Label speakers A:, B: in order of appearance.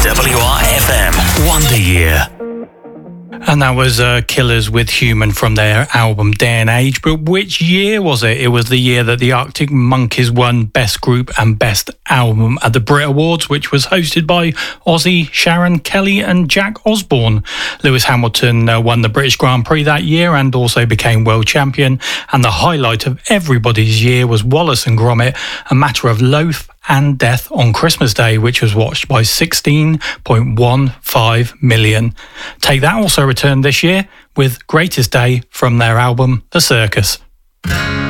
A: WRFM Wonder Year.
B: And that was Killers with Human from their album Day and Age. But which year was it? It was the year that the Arctic Monkeys won Best Group and Best Album at the Brit Awards, which was hosted by Ozzy, Sharon Kelly and Jack Osbourne. Lewis Hamilton won the British Grand Prix that year and also became world champion. And the highlight of everybody's year was Wallace and Gromit, A Matter of Loaf and Death on Christmas Day, which was watched by 16.15 million. Take That also returned this year with Greatest Day from their album The Circus.